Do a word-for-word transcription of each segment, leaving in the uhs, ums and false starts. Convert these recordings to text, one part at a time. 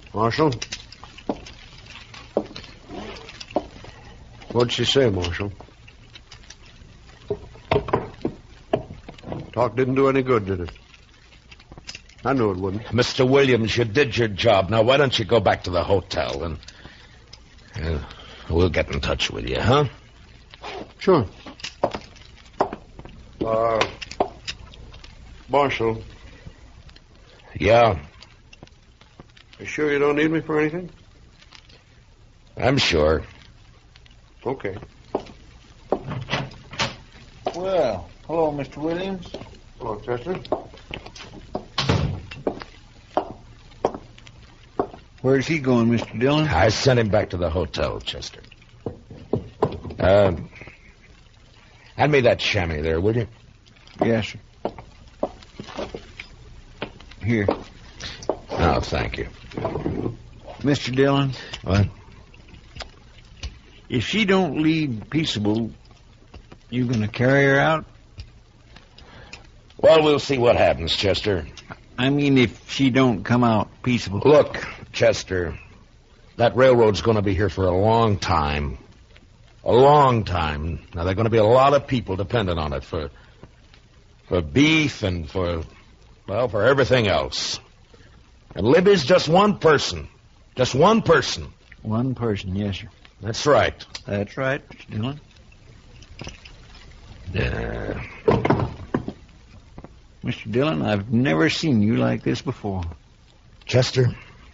Marshal? What'd she say, Marshal? Talk didn't do any good, did it? I knew it wouldn't. Mister Williams, you did your job. Now, why don't you go back to the hotel and uh, we'll get in touch with you, huh? Sure. Uh, Marshal. Yeah? You sure you don't need me for anything? I'm sure. Okay. Well, hello, Mister Williams. Hello, Chester. Where's he going, Mister Dillon? I sent him back to the hotel, Chester. Uh, hand me that chamois there, will you? Yes, sir. Here. Oh, thank you. Mister Dillon? What? If she don't leave peaceable, you gonna carry her out? Well, we'll see what happens, Chester. I mean, if she don't come out peaceable. Look, Chester, that railroad's going to be here for a long time. A long time. Now, there are going to be a lot of people dependent on it for, for beef and for, well, for everything else. And Libby's just one person. Just one person. One person, yes, sir. That's right. That's right, Mister Dillon. Yeah. Mister Dillon, I've never seen you like this before. Chester,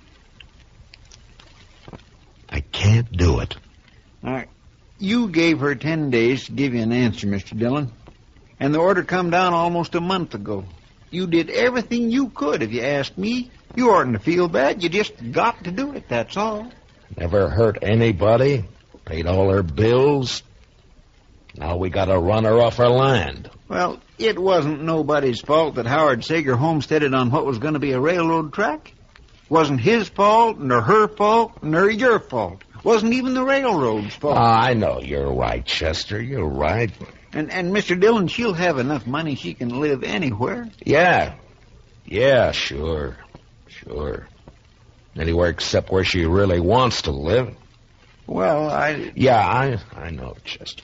I can't do it. All right. You gave her ten days to give you an answer, Mister Dillon. And the order come down almost a month ago. You did everything you could, if you asked me. You oughtn't to feel bad. You just got to do it, that's all. Never hurt anybody. Paid all her bills. Now we got to run her off her land. Well, it wasn't nobody's fault that Howard Sager homesteaded on what was going to be a railroad track. Wasn't his fault, nor her fault, nor your fault. Wasn't even the railroad's fault. Oh, I know you're right, Chester. You're right. And, and Mister Dillon, she'll have enough money she can live anywhere. Yeah. Yeah, sure. Sure. Anywhere except where she really wants to live. Well, I... Yeah, I I know, Chester.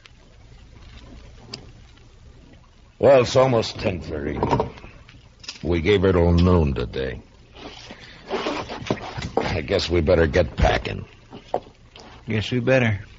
Well, it's almost ten thirty. We gave her till noon today. I guess we better get packing. Guess we better.